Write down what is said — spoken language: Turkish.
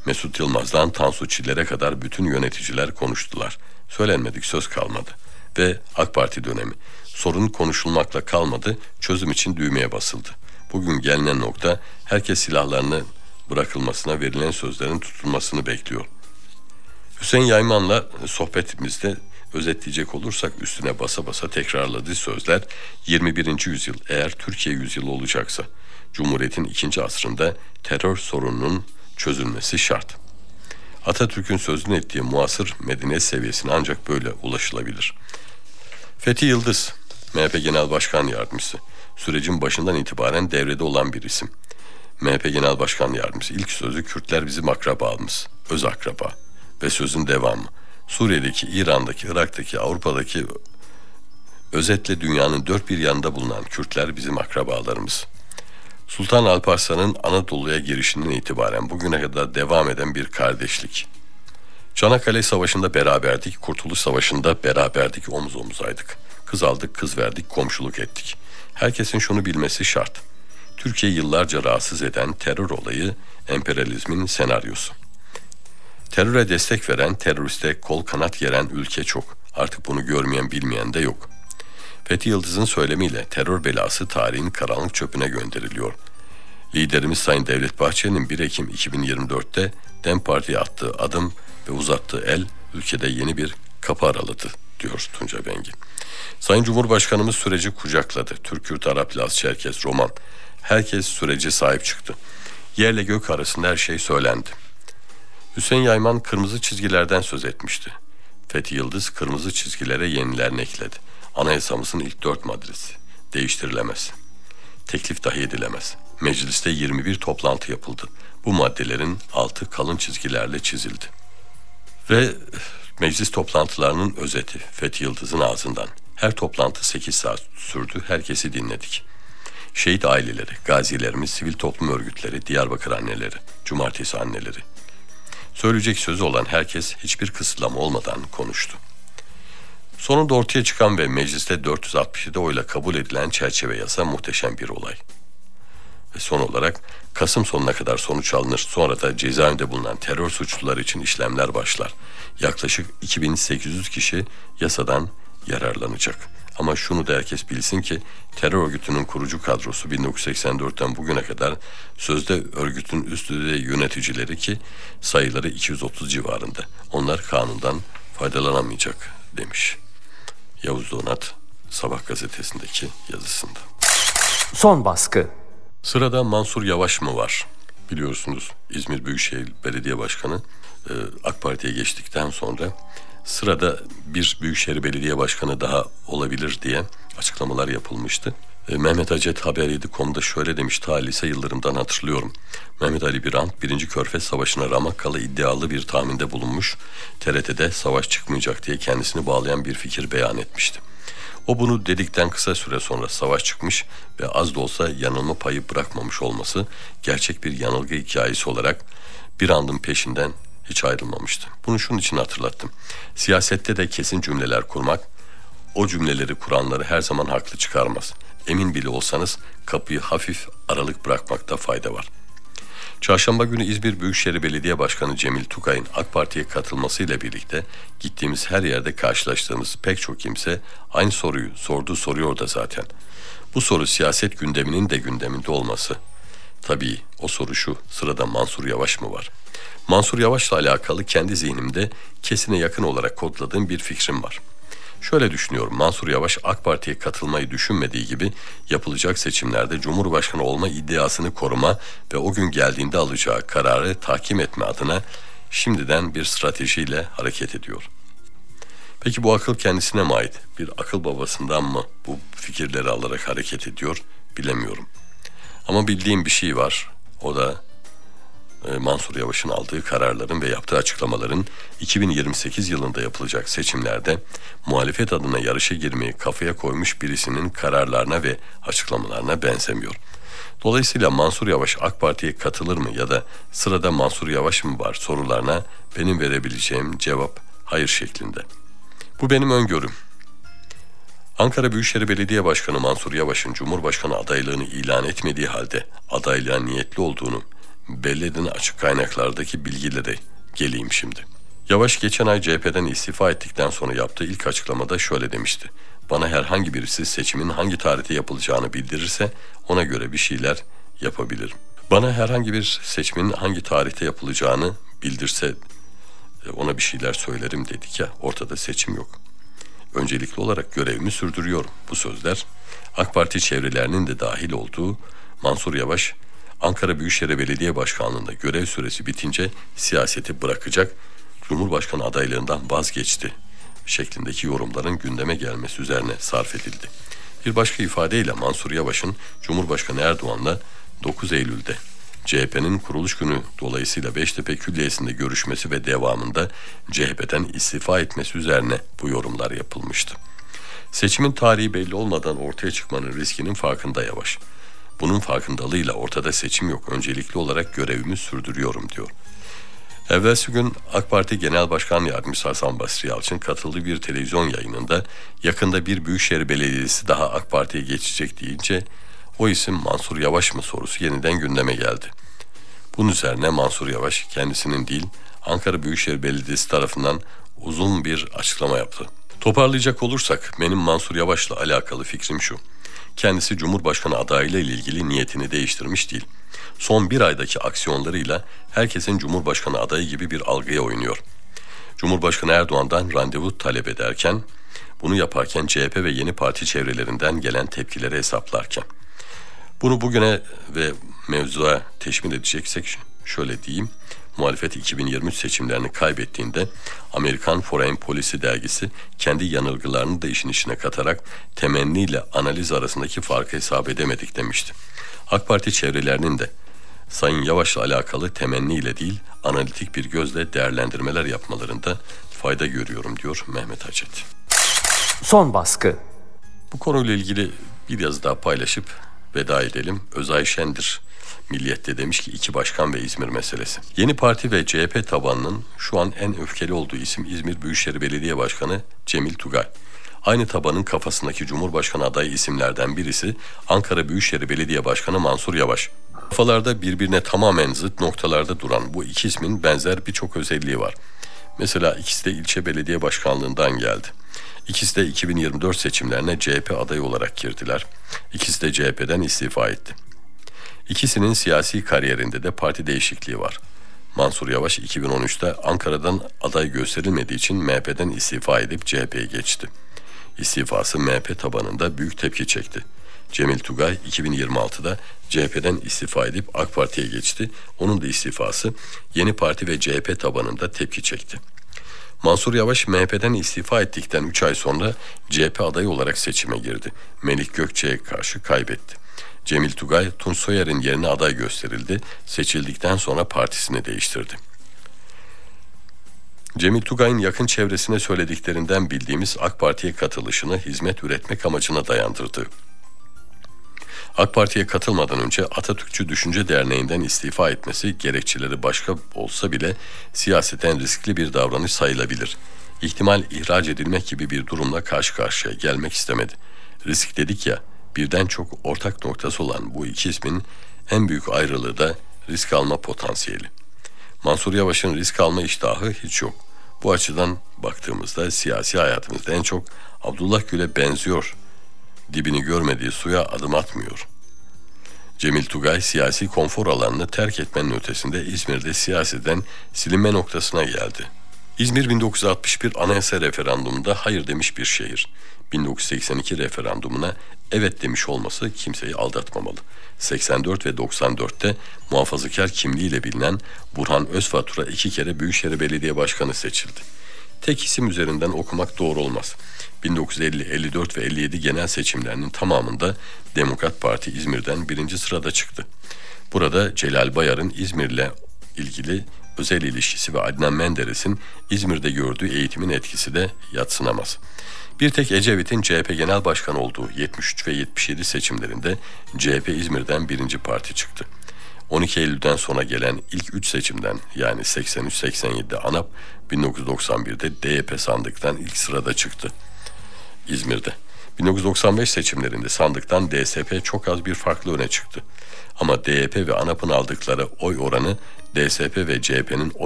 Mesut Yılmaz'dan Tansu Çiller'e kadar bütün yöneticiler konuştular. Söylenmedik söz kalmadı. Ve AK Parti dönemi. Sorun konuşulmakla kalmadı, çözüm için düğmeye basıldı. Bugün gelinen nokta herkes silahlarını bırakılmasına, verilen sözlerin tutulmasını bekliyor. Hüseyin Yayman'la sohbetimizde özetleyecek olursak üstüne basa basa tekrarladığı sözler 21. yüzyıl eğer Türkiye yüzyılı olacaksa Cumhuriyet'in 2. asrında terör sorununun çözülmesi şart. Atatürk'ün sözünü ettiği muasır medeniyet seviyesine ancak böyle ulaşılabilir. Fethi Yıldız, MHP Genel Başkan Yardımcısı, sürecin başından itibaren devrede olan bir isim. MHP Genel Başkan Yardımcısı ilk sözü Kürtler bizim akrabamız, öz akraba ve sözün devamı. Suriye'deki, İran'daki, Irak'taki, Avrupa'daki özetle dünyanın dört bir yanında bulunan Kürtler bizim akrabalarımız. Sultan Alparslan'ın Anadolu'ya girişinden itibaren bugüne kadar devam eden bir kardeşlik. Çanakkale Savaşı'nda beraberdik, Kurtuluş Savaşı'nda beraberdik, omuz omuzaydık. Kız aldık, kız verdik, komşuluk ettik. Herkesin şunu bilmesi şart. Türkiye yıllarca rahatsız eden terör olayı emperyalizmin senaryosu. Teröre destek veren, teröriste kol kanat geren ülke çok. Artık bunu görmeyen bilmeyen de yok. Fethi Yıldız'ın söylemiyle terör belası tarihin karanlık çöpüne gönderiliyor. Liderimiz Sayın Devlet Bahçeli'nin 1 Ekim 2024'te DEM Parti'ye attığı adım ve uzattığı el ülkede yeni bir kapı araladı, diyor Tunca Bengi. Sayın Cumhurbaşkanımız süreci kucakladı. Türk, Kürt, Arap, Laz, Çerkez, Roman. Herkes sürece sahip çıktı. Yerle gök arasında her şey söylendi. Hüseyin Yayman kırmızı çizgilerden söz etmişti. Fethi Yıldız kırmızı çizgilere yenilerini ekledi. Anayasamızın ilk 4 maddesi değiştirilemez. Teklif dahi edilemez. Mecliste 21 toplantı yapıldı. Bu maddelerin altı kalın çizgilerle çizildi. Ve meclis toplantılarının özeti Fethi Yıldız'ın ağzından. Her toplantı 8 saat sürdü. Herkesi dinledik. Şehit aileleri, gazilerimiz, sivil toplum örgütleri, Diyarbakır anneleri, Cumartesi anneleri. Söyleyecek sözü olan herkes hiçbir kısıtlama olmadan konuştu. Sonunda ortaya çıkan ve mecliste 467 oyla kabul edilen çerçeve yasa muhteşem bir olay. Ve son olarak Kasım sonuna kadar sonuç alınır. Sonra da cezaevinde bulunan terör suçluları için işlemler başlar. Yaklaşık 2800 kişi yasadan yararlanacak. Ama şunu da herkes bilsin ki terör örgütünün kurucu kadrosu 1984'ten bugüne kadar sözde örgütün üst düzey yöneticileri ki sayıları 230 civarında. Onlar kanundan faydalanamayacak demiş. Yavuz Donat Sabah gazetesindeki yazısında. Son baskı. Sırada Mansur Yavaş mı var? Biliyorsunuz İzmir Büyükşehir Belediye Başkanı AK Parti'ye geçtikten sonra sırada bir Büyükşehir Belediye Başkanı daha olabilir diye açıklamalar yapılmıştı. Mehmet Acet Haber7.com'da şöyle demiş, ta lise yıllarımdan hatırlıyorum. Mehmet Ali Birant 1. Körfez Savaşı'na ramakkalı iddialı bir tahminde bulunmuş. TRT'de savaş çıkmayacak diye kendisini bağlayan bir fikir beyan etmişti. O bunu dedikten kısa süre sonra savaş çıkmış ve az da olsa yanılma payı bırakmamış olması gerçek bir yanılgı hikayesi olarak Birant'ın peşinden hiç ayrılmamıştı. Bunu şunun için hatırlattım. Siyasette de kesin cümleler kurmak, o cümleleri kuranları her zaman haklı çıkarmaz. Emin bile olsanız kapıyı hafif aralık bırakmakta fayda var. Çarşamba günü İzmir Büyükşehir Belediye Başkanı Cemil Tukay'ın AK Parti'ye katılmasıyla birlikte gittiğimiz her yerde karşılaştığımız pek çok kimse aynı soruyu soruyor da zaten. Bu soru siyaset gündeminin de gündeminde olması. Tabii o soru şu, sırada Mansur Yavaş mı var? Mansur Yavaş'la alakalı kendi zihnimde kesine yakın olarak kodladığım bir fikrim var. Şöyle düşünüyorum, Mansur Yavaş AK Parti'ye katılmayı düşünmediği gibi yapılacak seçimlerde Cumhurbaşkanı olma iddiasını koruma ve o gün geldiğinde alacağı kararı tahkim etme adına şimdiden bir stratejiyle hareket ediyor. Peki bu akıl kendisine mi ait? Bir akıl babasından mı bu fikirleri alarak hareket ediyor? Bilemiyorum. Ama bildiğim bir şey var. O da Mansur Yavaş'ın aldığı kararların ve yaptığı açıklamaların 2028 yılında yapılacak seçimlerde muhalefet adına yarışa girmeyi kafaya koymuş birisinin kararlarına ve açıklamalarına benzemiyor. Dolayısıyla Mansur Yavaş AK Parti'ye katılır mı ya da sırada Mansur Yavaş mı var sorularına benim verebileceğim cevap hayır şeklinde. Bu benim öngörüm. Ankara Büyükşehir Belediye Başkanı Mansur Yavaş'ın Cumhurbaşkanı adaylığını ilan etmediği halde adaylığa niyetli olduğunu belli eden açık kaynaklardaki bilgilere geleyim şimdi. Yavaş geçen ay CHP'den istifa ettikten sonra yaptığı ilk açıklamada şöyle demişti. Bana herhangi birisi seçimin hangi tarihte yapılacağını bildirirse ona göre bir şeyler yapabilirim. Bana herhangi bir seçimin hangi tarihte yapılacağını bildirse ona bir şeyler söylerim dedik ya, ortada seçim yok. Öncelikli olarak görevimi sürdürüyorum. Bu sözler AK Parti çevrelerinin de dahil olduğu Mansur Yavaş, Ankara Büyükşehir Belediye Başkanlığı'nda görev süresi bitince siyaseti bırakacak, Cumhurbaşkanı adaylığından vazgeçti şeklindeki yorumların gündeme gelmesi üzerine sarf edildi. Bir başka ifadeyle Mansur Yavaş'ın Cumhurbaşkanı Erdoğan'la 9 Eylül'de CHP'nin kuruluş günü dolayısıyla Beştepe Külliyesi'nde görüşmesi ve devamında CHP'den istifa etmesi üzerine bu yorumlar yapılmıştı. Seçimin tarihi belli olmadan ortaya çıkmanın riskinin farkında Yavaş. Bunun farkındalığıyla ortada seçim yok, öncelikli olarak görevimi sürdürüyorum diyor. Evvelsi gün AK Parti Genel Başkan Yardımcısı Hasan Basri Yalçın katıldığı bir televizyon yayınında yakında bir büyükşehir belediyesi daha AK Parti'ye geçecek deyince o isim Mansur Yavaş mı sorusu yeniden gündeme geldi. Bunun üzerine Mansur Yavaş kendisinin değil Ankara Büyükşehir Belediyesi tarafından uzun bir açıklama yaptı. Toparlayacak olursak benim Mansur Yavaş'la alakalı fikrim şu. Kendisi Cumhurbaşkanı adaylığı ile ilgili niyetini değiştirmiş değil. Son bir aydaki aksiyonlarıyla herkesin Cumhurbaşkanı adayı gibi bir algıya oynuyor. Cumhurbaşkanı Erdoğan'dan randevu talep ederken, bunu yaparken CHP ve yeni parti çevrelerinden gelen tepkileri hesaplarken. Bunu bugüne ve mevzuya teşmil edeceksek şöyle diyeyim. Muhalefet 2023 seçimlerini kaybettiğinde Amerikan Foreign Policy dergisi kendi yanılgılarını da işin içine katarak temenniyle analiz arasındaki farkı hesap edemedik demişti. AK Parti çevrelerinin de Sayın Yavaş'la alakalı temenniyle değil analitik bir gözle değerlendirmeler yapmalarında fayda görüyorum diyor Mehmet Hacet. Son baskı. Bu konuyla ilgili bir yazı daha paylaşıp veda edelim. Özay Şendir Milliyet'te demiş ki 2 başkan ve İzmir meselesi. Yeni Parti ve CHP tabanının şu an en öfkeli olduğu isim İzmir Büyükşehir Belediye Başkanı Cemil Tugay. Aynı tabanın kafasındaki Cumhurbaşkanı adayı isimlerden birisi Ankara Büyükşehir Belediye Başkanı Mansur Yavaş. Kafalarda birbirine tamamen zıt noktalarda duran bu iki ismin benzer birçok özelliği var. Mesela ikisi de ilçe belediye başkanlığından geldi. İkisi de 2024 seçimlerine CHP adayı olarak girdiler. İkisi de CHP'den istifa etti. İkisinin siyasi kariyerinde de parti değişikliği var. Mansur Yavaş 2013'te Ankara'dan aday gösterilmediği için MHP'den istifa edip CHP'ye geçti. İstifası MHP tabanında büyük tepki çekti. Cemil Tugay 2026'da CHP'den istifa edip AK Parti'ye geçti. Onun da istifası Yeni Parti ve CHP tabanında tepki çekti. Mansur Yavaş MHP'den istifa ettikten 3 ay sonra CHP adayı olarak seçime girdi. Melik Gökçe'ye karşı kaybetti. Cemil Tugay, Tunç Soyer'in yerine aday gösterildi. Seçildikten sonra partisini değiştirdi. Cemil Tugay'ın yakın çevresine söylediklerinden bildiğimiz AK Parti'ye katılışını hizmet üretmek amacına dayandırdı. AK Parti'ye katılmadan önce Atatürkçü Düşünce Derneği'nden istifa etmesi gerekçeleri başka olsa bile siyaseten riskli bir davranış sayılabilir. İhtimal ihraç edilmek gibi bir durumla karşı karşıya gelmek istemedi. Risk dedik ya, birden çok ortak noktası olan bu iki ismin en büyük ayrılığı da risk alma potansiyeli. Mansur Yavaş'ın risk alma iştahı hiç yok. Bu açıdan baktığımızda siyasi hayatımızda en çok Abdullah Gül'e benziyor. Dibini görmediği suya adım atmıyor. Cemil Tugay siyasi konfor alanını terk etmenin ötesinde İzmir'de siyaseten silinme noktasına geldi. İzmir 1961 anayasa referandumunda hayır demiş bir şehir. 1982 referandumuna evet demiş olması kimseyi aldatmamalı. 84 ve 94'te muhafazakar kimliğiyle bilinen Burhan Özfatura 2 kere Büyükşehir Belediye Başkanı seçildi. Tek isim üzerinden okumak doğru olmaz. 1950, 54 ve 57 genel seçimlerinin tamamında Demokrat Parti İzmir'den 1. sırada çıktı. Burada Celal Bayar'ın İzmir'le ilgili özel ilişkisi ve Adnan Menderes'in İzmir'de gördüğü eğitimin etkisi de yadsınamaz. Bir tek Ecevit'in CHP Genel Başkanı olduğu 73 ve 77 seçimlerinde CHP İzmir'den 1. parti çıktı. 12 Eylül'den sonra gelen ilk 3 seçimden yani 83-87'de ANAP, 1991'de DYP sandıktan ilk sırada çıktı İzmir'de. 1995 seçimlerinde sandıktan DSP çok az bir farklı öne çıktı. Ama DYP ve ANAP'ın aldıkları oy oranı DSP ve CHP'nin oy